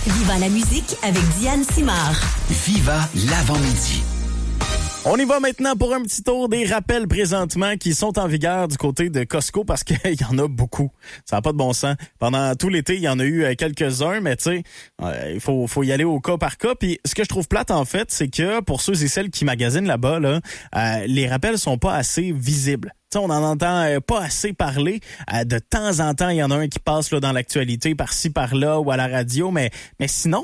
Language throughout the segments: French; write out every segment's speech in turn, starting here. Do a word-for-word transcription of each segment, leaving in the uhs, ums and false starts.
Viva la musique avec Diane Simard. Viva l'avant-midi. On y va maintenant pour un petit tour des rappels présentement qui sont en vigueur du côté de Costco parce qu'il y en a beaucoup. Ça n'a pas de bon sens. Pendant tout l'été, il y en a eu quelques-uns, mais tu sais, euh, il faut, faut y aller au cas par cas. Puis ce que je trouve plate, en fait, c'est que pour ceux et celles qui magasinent là-bas, là, euh, les rappels sont pas assez visibles. T'sais, on en entend euh, pas assez parler. Euh, de temps en temps, il y en a un qui passe là, dans l'actualité, par-ci, par-là, ou à la radio, mais, mais sinon,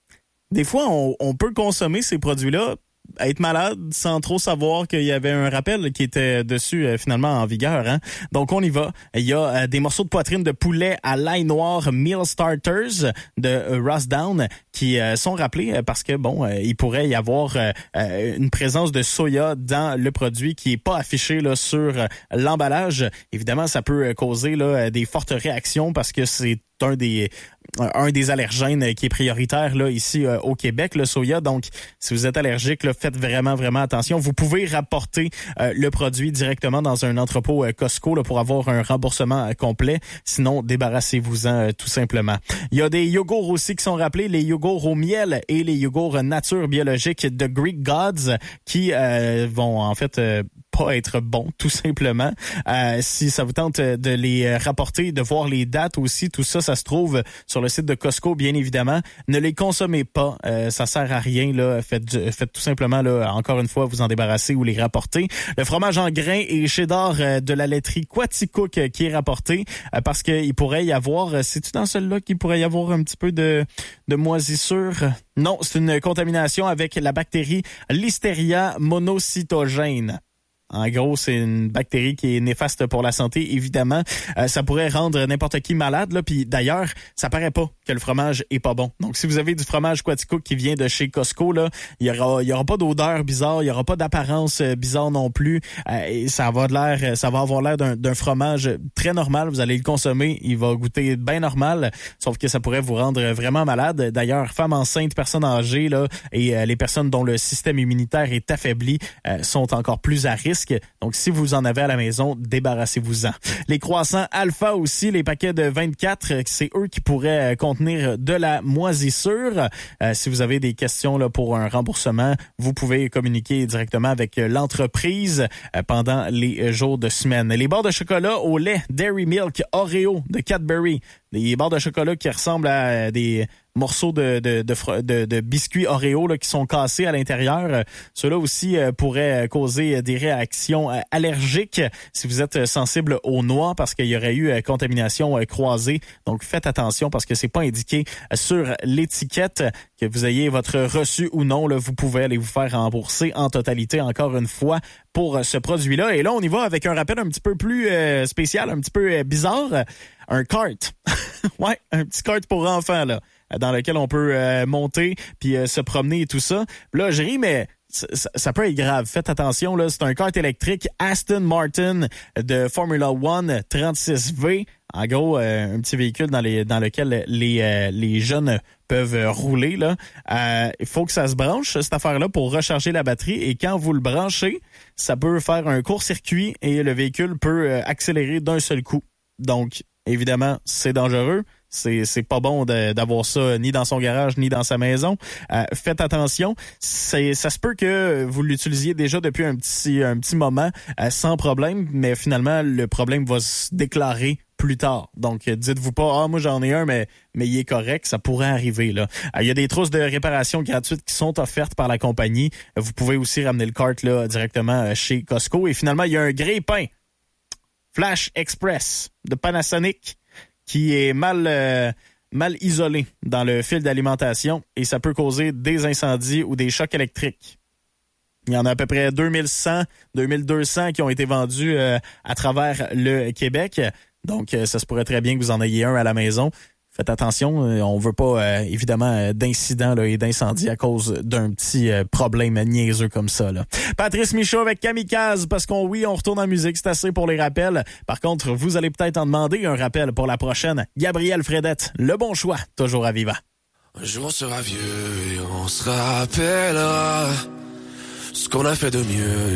des fois, on, on peut consommer ces produits-là, être malade sans trop savoir qu'il y avait un rappel qui était dessus euh, finalement en vigueur. Hein? Donc, on y va. Il y a euh, des morceaux de poitrine de poulet à l'ail noir Meal Starters de euh, Ross Down qui euh, sont rappelés euh, parce que, bon, euh, il pourrait y avoir euh, euh, une présence de soya dans le produit qui est pas affiché là, sur euh, l'emballage. Évidemment, ça peut euh, causer là, des fortes réactions parce que c'est un des un des allergènes qui est prioritaire là ici euh, au Québec, le soya. Donc, si vous êtes allergique, là, faites vraiment, vraiment attention. Vous pouvez rapporter euh, le produit directement dans un entrepôt euh, Costco là, pour avoir un remboursement euh, complet. Sinon, débarrassez-vous-en euh, tout simplement. Il y a des yogourts aussi qui sont rappelés, les yogourts au miel et les yogourts nature biologique de Greek Gods qui euh, vont en fait... Euh, pas être bon, tout simplement. Euh, si ça vous tente de les rapporter, de voir les dates aussi, tout ça, ça se trouve sur le site de Costco, bien évidemment. Ne les consommez pas, euh, ça sert à rien. Là. Faites, faites tout simplement, là, encore une fois, vous en débarrasser ou les rapporter. Le fromage en grains et cheddar de la laiterie Quaticook qui est rapporté euh, parce qu'il pourrait y avoir, c'est-tu dans celui-là qu'il pourrait y avoir un petit peu de, de moisissure? Non, c'est une contamination avec la bactérie Listeria monocytogène. En gros, c'est une bactérie qui est néfaste pour la santé, évidemment. Euh, ça pourrait rendre n'importe qui malade. Là. Puis d'ailleurs, ça paraît pas que le fromage est pas bon. Donc, si vous avez du fromage Quaticook qui vient de chez Costco, là, il y aura, il y aura pas d'odeur bizarre, il y aura pas d'apparence bizarre non plus. Euh, et ça va de l'air, ça va avoir l'air d'un, d'un fromage très normal. Vous allez le consommer, il va goûter bien normal, sauf que ça pourrait vous rendre vraiment malade. D'ailleurs, femmes enceintes, personnes âgées, là, et euh, les personnes dont le système immunitaire est affaibli euh, sont encore plus à risque. Donc, si vous en avez à la maison, débarrassez-vous-en. Les croissants Alpha aussi, les paquets de vingt-quatre, c'est eux qui pourraient contenir de la moisissure. Euh, si vous avez des questions là, pour un remboursement, vous pouvez communiquer directement avec l'entreprise euh, pendant les jours de semaine. Les barres de chocolat au lait Dairy Milk Oreo de Cadbury. Des barres de chocolat qui ressemblent à des morceaux de, de, de, de, de biscuits Oreo là, qui sont cassés à l'intérieur. Ceux-là aussi euh, pourraient causer des réactions euh, allergiques si vous êtes sensible aux noix parce qu'il y aurait eu euh, contamination euh, croisée. Donc, faites attention parce que c'est pas indiqué euh, sur l'étiquette. Que vous ayez votre reçu ou non, là, vous pouvez aller vous faire rembourser en totalité encore une fois pour euh, ce produit-là. Et là, on y va avec un rappel un petit peu plus euh, spécial, un petit peu euh, bizarre. Un kart. Ouais, un petit kart pour enfants, là, dans lequel on peut euh, monter puis euh, se promener et tout ça. Là, je ris, mais ça, ça peut être grave. Faites attention, là, c'est un kart électrique Aston Martin de Formula One trente-six V. En gros, euh, un petit véhicule dans, les, dans lequel les, euh, les jeunes peuvent euh, rouler. Là. Euh, il faut que ça se branche, cette affaire-là, pour recharger la batterie. Et quand vous le branchez, ça peut faire un court-circuit et le véhicule peut euh, accélérer d'un seul coup. Donc, évidemment, c'est dangereux. C'est c'est pas bon de, d'avoir ça ni dans son garage ni dans sa maison. Euh, faites attention. C'est ça se peut que vous l'utilisiez déjà depuis un petit un petit moment euh, sans problème, mais finalement le problème va se déclarer plus tard. Donc dites-vous pas ah moi j'en ai un mais mais il est correct, ça pourrait arriver là. Il euh, y a des trousses de réparation gratuites qui sont offertes par la compagnie. Vous pouvez aussi ramener le kart là directement chez Costco et finalement il y a un grille-pain Flash Express de Panasonic qui est mal euh, mal isolé dans le fil d'alimentation et ça peut causer des incendies ou des chocs électriques. Il y en a à peu près deux mille cent, deux mille deux cents qui ont été vendus euh, à travers le Québec. Donc, euh, ça se pourrait très bien que vous en ayez un à la maison. Faites attention, euh, on veut pas euh, évidemment euh, d'incidents là, et d'incendies à cause d'un petit euh, problème niaiseux comme ça. Là. Patrice Michaud avec Kamikaze, parce qu'on oui, on retourne en musique, c'est assez pour les rappels. Par contre, vous allez peut-être en demander un rappel pour la prochaine. Gabriel Fredette, le bon choix, toujours à Viva. Un jour on sera vieux et on se rappellera ce qu'on a fait de mieux.